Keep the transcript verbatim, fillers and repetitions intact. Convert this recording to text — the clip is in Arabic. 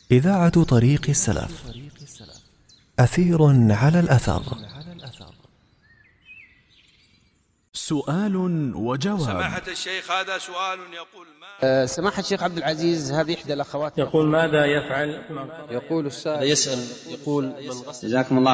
إذاعة طريق السلف، أثير على الأثر. سؤال وجواب. سماحة الشيخ، هذا سؤال يقول ما أه سماحة الشيخ عبد العزيز، هذه إحدى الأخوات يقول ماذا يفعل؟ يقول السائل يسأل يقول جزاكم الله